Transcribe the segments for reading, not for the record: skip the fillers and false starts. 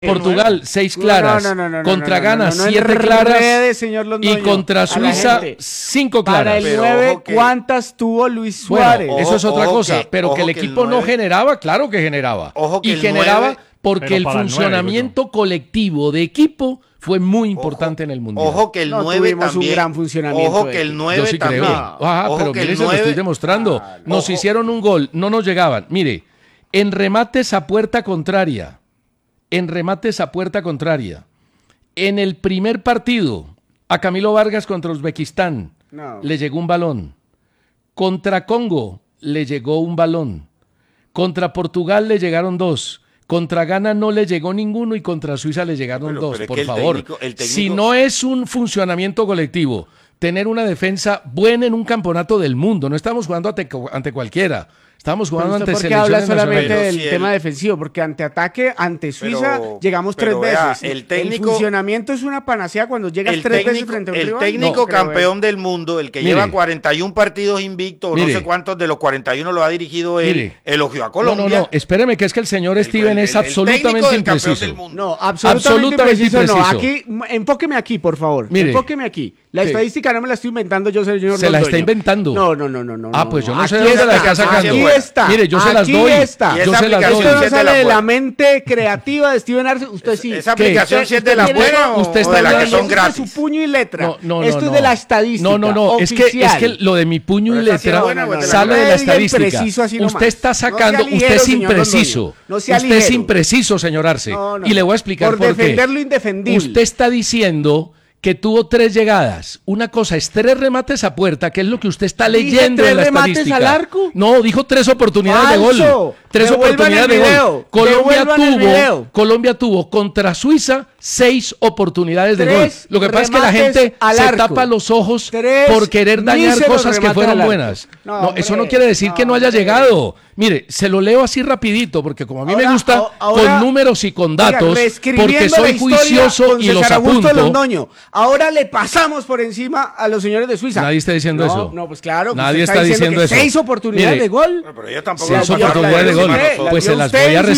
Portugal, 6 claras. Contra Ghana, 7 claras. Señor Londoño, y contra Suiza, 5 claras. Para el 9, ¿cuántas tuvo Luis Suárez? Bueno, eso es otra cosa. Pero que el equipo no generaba, claro que generaba. Y generaba porque el funcionamiento colectivo de equipo fue muy importante en el Mundial. Ojo que el 9 también. Un gran funcionamiento. Ojo que el 9 yo sí también. Creo. Pero mire, se lo estoy demostrando. Nos hicieron un gol, no nos llegaban. Mire, en remates a puerta contraria. En el primer partido, a Camilo Vargas contra Uzbekistán, le llegó un balón. Contra Congo, le llegó un balón. Contra Portugal le llegaron 2. Contra Ghana no le llegó ninguno y contra Suiza le llegaron 2. Por favor, el técnico... si no es un funcionamiento colectivo, tener una defensa buena en un campeonato del mundo, no estamos jugando ante cualquiera. Estamos jugando ante selecciones nacionales. ¿Por qué habla solamente del si tema defensivo? Porque ante ataque, ante Suiza, llegamos 3 veces. El funcionamiento es una panacea cuando llegas 3 veces frente a un rival. El técnico campeón del mundo, el que lleva 41 partidos invictos, no sé cuántos de los 41 lo ha dirigido él, elogió a Colombia. No, espéreme, que es que el señor Steven es absolutamente impreciso. No, absolutamente impreciso no. Aquí, enfóqueme aquí, por favor. Enfóqueme aquí. La estadística no me la estoy inventando yo, señor Londoño. ¿Se la está inventando? No. Pues yo no sé de dónde la está sacando. Aquí está. Mire, yo se las doy. Yo se las doy. Esto no sale de la mente creativa de Steven Arce. Usted sí. ¿Esa aplicación sí es de la buena o de la que son gratis? Esto es de su puño y letra. No. Esto es de la estadística. No. Es que lo de mi puño y letra sale de la estadística. Usted está sacando. Usted es impreciso. Usted es impreciso, señor Arce. Y le voy a explicar por qué. Por defender lo indefendible. Usted está diciendo que tuvo 3 llegadas. Una cosa es 3 remates a puerta, que es lo que usted está leyendo en la estadística. ¿3 remates al arco? No, dijo 3 oportunidades de gol. 3 oportunidades de gol. Colombia tuvo contra Suiza 6 oportunidades de gol. Lo que pasa es que la gente se tapa los ojos por querer dañar cosas que fueron buenas. No, eso no quiere decir que no haya llegado. Mire, se lo leo así rapidito, porque como a mí me gusta con números y con datos, porque soy juicioso y los apunto. Ahora le pasamos por encima a los señores de Suiza. Nadie está diciendo eso. No, pues claro. Nadie está diciendo eso. 6 oportunidades de gol. Pero yo tampoco 6 oportunidades de gol. Pues se las voy a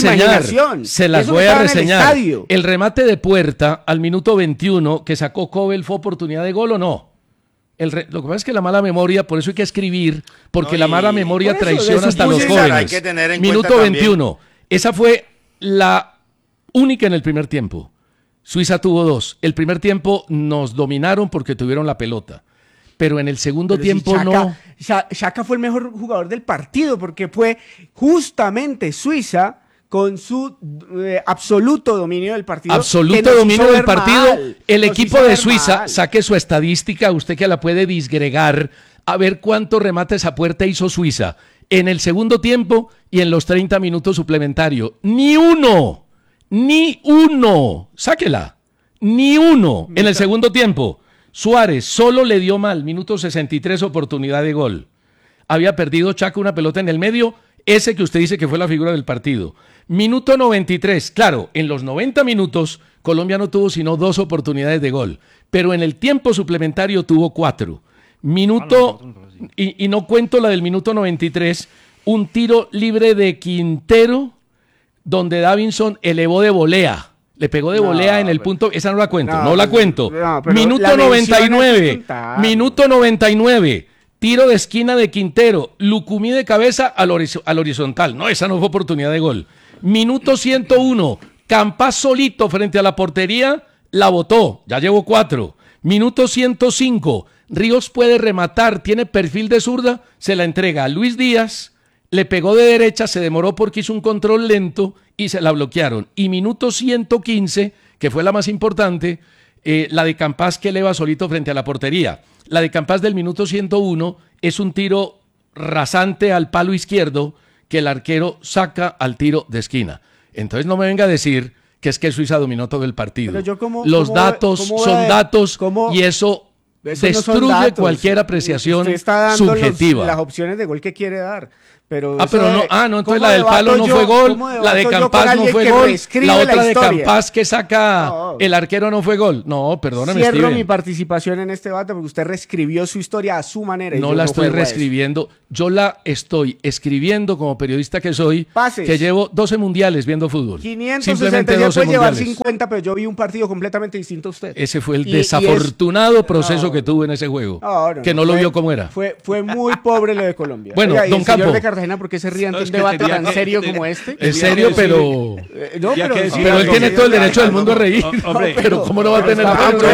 reseñar. El remate de puerta al minuto 21 que sacó Kobel, ¿fue oportunidad de gol o no? Lo que pasa es que la mala memoria, por eso hay que escribir, porque la mala memoria traiciona hasta los jóvenes. Minuto 21. Esa fue la única en el primer tiempo. Suiza tuvo 2. El primer tiempo nos dominaron porque tuvieron la pelota. Pero en el segundo tiempo no. Xhaka fue el mejor jugador del partido porque fue justamente Suiza con su absoluto dominio del partido. Absoluto dominio del partido. El equipo de Suiza, saque su estadística, usted que la puede disgregar, a ver cuántos remates a puerta hizo Suiza en el segundo tiempo y en los 30 minutos suplementarios. ¡Ni uno! Sáquela. Ni uno en el segundo tiempo. Suárez solo le dio mal, minuto 63, oportunidad de gol. Había perdido Xhaka una pelota en el medio, ese que usted dice que fue la figura del partido. Minuto 93, claro, en los 90 minutos Colombia no tuvo sino 2 oportunidades de gol, pero en el tiempo suplementario tuvo 4. Y no cuento la del minuto 93, un tiro libre de Quintero, donde Davinson elevó de volea. Le pegó de volea en el punto. Esa no la cuento, no la cuento. Minuto 99. Minuto 99. Tiro de esquina de Quintero. Lucumí de cabeza al horizontal. No, esa no fue oportunidad de gol. Minuto 101. Campas solito frente a la portería. La botó. Ya llevo 4. Minuto 105. Ríos puede rematar. Tiene perfil de zurda. Se la entrega a Luis Díaz. Le pegó de derecha, se demoró porque hizo un control lento y se la bloquearon. Y minuto 115, que fue la más importante, la de Campas que eleva solito frente a la portería. La de Campas del minuto 101 es un tiro rasante al palo izquierdo que el arquero saca al tiro de esquina. Entonces no me venga a decir que es que Suiza dominó todo el partido. Los datos son datos y eso destruye cualquier apreciación usted está dando subjetiva. las opciones de gol que quiere dar. Pero no, entonces la del palo no fue gol, la de Campas no fue gol, la otra de Campas que saca el arquero no fue gol. No, perdóname, Cierro Steven. mi participación en este debate porque usted reescribió su historia a su manera. No la estoy reescribiendo, yo la estoy escribiendo como periodista que soy, que llevo 12 mundiales viendo fútbol. 560 ya puede llevar 50, pero yo vi un partido completamente distinto a usted. Ese fue el desafortunado proceso que tuve en ese juego, que no lo vio como era. Fue muy pobre lo de Colombia. Bueno, oiga, don Campo. De Cartagena, ¿por qué se ríe ante un debate tan serio como este? Es serio, pero... pero él tiene todo el derecho del mundo a reír. Pero ¿cómo no va a tener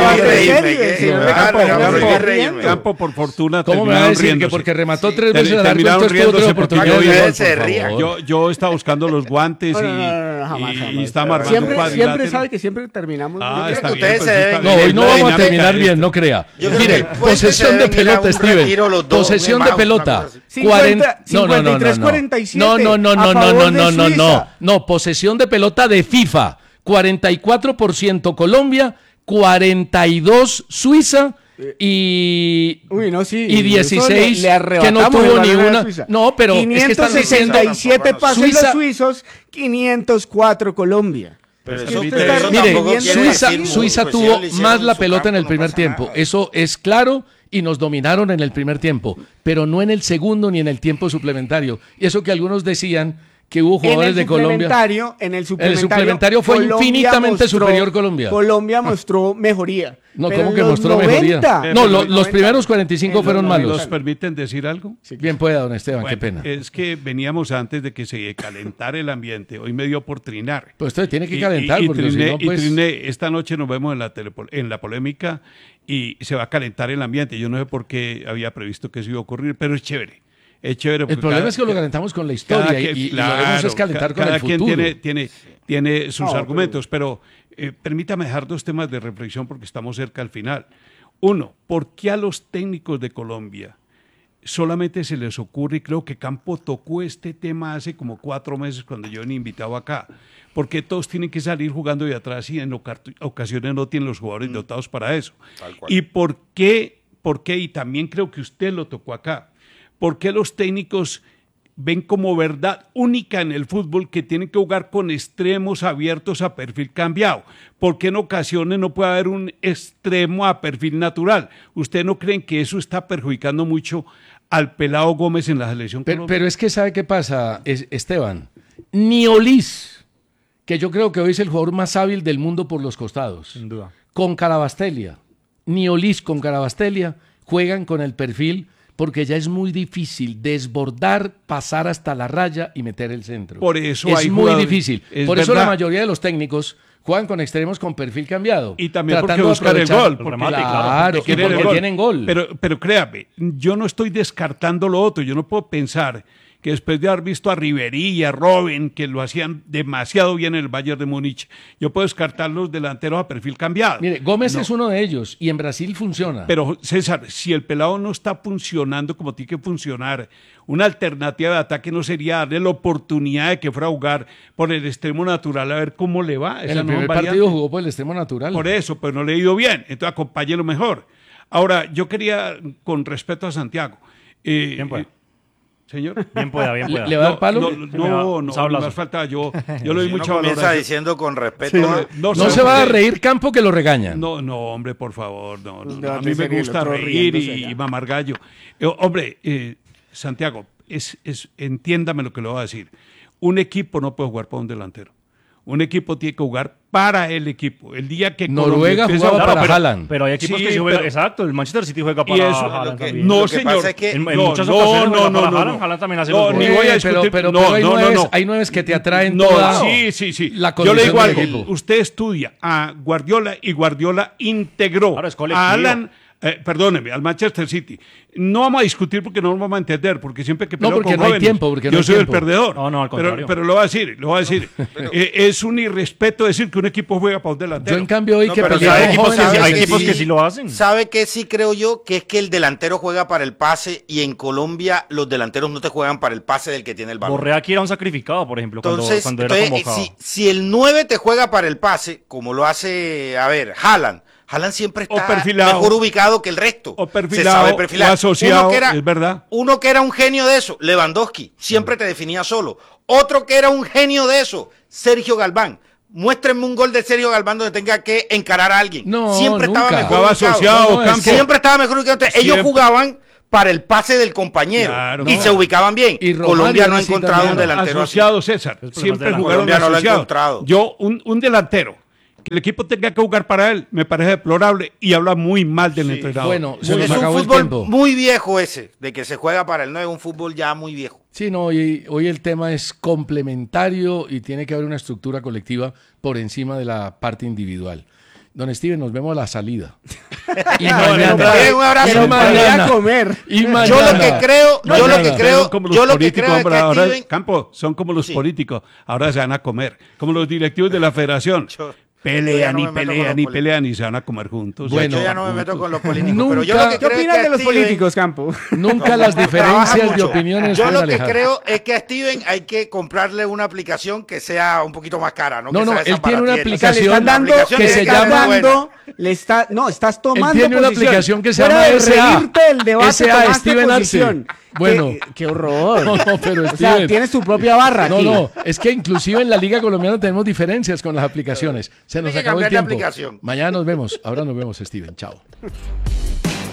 Campo, por fortuna, ¿cómo me va a decir que porque remató 3 veces al arco entonces tuvo 3 oportunidades? Yo estaba buscando los guantes y está amarrando un siempre sabe que siempre terminamos. No, hoy no vamos a terminar bien, no crea. Mire, posesión de pelota, Steven. Posesión de pelota. 53-47. No, posesión de pelota de FIFA. 44% Colombia, 42 Suiza y 16 que no tuvo ni una. No, pero 567 pases los suizos, 504 Colombia. Mire, Suiza tuvo más la pelota en el primer tiempo. Eso es claro. Y nos dominaron en el primer tiempo, pero no en el segundo ni en el tiempo suplementario. Y eso que algunos decían que hubo jugadores de Colombia. En el suplementario fue Colombia infinitamente superior Colombia. Colombia mostró mejoría. No, ¿cómo que mostró mejoría? No, los primeros 45 fueron malos. ¿Nos permiten decir algo? Sí, bien pueda, don Esteban, qué pena. Es que veníamos antes de que se calentara el ambiente. Hoy me dio por trinar. Pues usted tiene que calentar, porque triné, si no, pues... triné. Esta noche nos vemos en la polémica y se va a calentar el ambiente. Yo no sé por qué había previsto que eso iba a ocurrir, pero es chévere. Es chévere. El problema es que lo calentamos con la historia y lo debemos es calentar con el futuro. Cada quien tiene sus argumentos, pero permítame dejar 2 temas de reflexión porque estamos cerca al final. Uno, ¿por qué a los técnicos de Colombia solamente se les ocurre, y creo que Campo tocó este tema hace como 4 meses cuando yo venía invitado acá, porque todos tienen que salir jugando de atrás y en ocasiones no tienen los jugadores dotados para eso? ¿Y por qué? Y también creo que usted lo tocó acá. ¿Por qué los técnicos ven como verdad única en el fútbol que tienen que jugar con extremos abiertos a perfil cambiado? ¿Por qué en ocasiones no puede haber un extremo a perfil natural? ¿Usted no creen que eso está perjudicando mucho al pelado Gómez en la selección colombiana? Pero es que ¿sabe qué pasa, Esteban? Ni Olís, que yo creo que hoy es el jugador más hábil del mundo por los costados, sin duda, con Carabastelia, ni Olís con Carabastelia juegan con el perfil, porque ya es muy difícil desbordar, pasar hasta la raya y meter el centro. Por eso es muy difícil. Por eso la mayoría de los técnicos juegan con extremos con perfil cambiado. Y también porque buscar el gol. Porque tienen gol. Pero créame, yo no estoy descartando lo otro. Yo no puedo pensar que después de haber visto a Ribery y a Robben, que lo hacían demasiado bien en el Bayern de Múnich, yo puedo descartar los delanteros a perfil cambiado. Mire, Gómez es uno de ellos y en Brasil funciona. Pero César, si el pelado no está funcionando como tiene que funcionar, una alternativa de ataque no sería darle la oportunidad de que fuera a jugar por el extremo natural a ver cómo le va. En el primer partido jugó por el extremo natural. Por eso, pero no le ha ido bien, entonces acompáñelo mejor. Ahora, yo quería, con respeto a Santiago... Bien pueda. Señor. Bien pueda. ¿Le va a dar palo? No me falta. Yo le doy mucha valoración. Comienza diciendo con respeto. No se va a reír Campo que lo regañan. No, hombre, por favor. No. A mí me gusta reír y mamar gallo. Santiago, entiéndame lo que le voy a decir. Un equipo no puede jugar para un delantero. Un equipo tiene que jugar para el equipo. El día que Noruega jugaba para Haaland. Pero hay equipos que sí juegan. Exacto, el Manchester City juega para Haaland también. No, señor. En muchas ocasiones juega para Haaland. Haaland también hace los goles. Ni voy a discutir. Pero hay nueves que te atraen sí. La yo le digo algo. Equipo. Usted estudia a Guardiola y Guardiola integró a Haaland. Perdóneme, al Manchester City. No vamos a discutir porque no nos vamos a entender, porque siempre que peleo con jóvenes, yo soy el perdedor. No, al contrario. Pero lo voy a decir. Es un irrespeto decir que un equipo juega para un delantero. Yo en cambio hoy que hay equipos que sí lo hacen. ¿Sabe qué sí creo yo? Que es que el delantero juega para el pase y en Colombia los delanteros no te juegan para el pase del que tiene el balón. Borré aquí era un sacrificado, por ejemplo, cuando era convocado. Si el 9 te juega para el pase, como lo hace, Haaland, Haaland siempre está mejor ubicado que el resto. O perfilado, se sabe perfilar. O asociado, es verdad. Uno que era un genio de eso, Lewandowski, siempre te definía solo. Otro que era un genio de eso, Sergio Galván. Muéstrenme un gol de Sergio Galván donde tenga que encarar a alguien. Siempre estaba mejor ubicado. Siempre estaba mejor ubicado. Ellos jugaban para el pase del compañero y se ubicaban bien. Y Colombia no ha encontrado un delantero asociado, César. Siempre jugaron asociado. No lo ha encontrado. Yo, un delantero que el equipo tenga que jugar para él me parece deplorable y habla muy mal del entrenador. Bueno, es un fútbol muy viejo ese, de que se juega para él, no es un fútbol ya muy viejo. Sí, no, hoy el tema es complementario y tiene que haber una estructura colectiva por encima de la parte individual. Don Steven, nos vemos a la salida. Y mañana. Un abrazo. Mañana. A comer. Y mañana. Yo lo que creo, Campo, son como los políticos. Ahora se van a comer. Como los directivos de la federación. Pelean y se van a comer juntos. Bueno, yo ya no me meto con los políticos. Pero yo lo que creo ¿qué opinas de los políticos, Campo? Nunca las diferencias de opiniones. Yo lo que creo es que a Steven hay que comprarle una aplicación que sea un poquito más cara. No, él tiene una aplicación que se llama... estás tomando él tiene una aplicación que se llama SA Steven Arce. Bueno, qué horror. No, pero Steven, tienes tu propia barra aquí. No, es que inclusive en la Liga Colombiana tenemos diferencias con las aplicaciones. Se nos acabó el tiempo. Mañana nos vemos. Ahora nos vemos, Steven. Chao.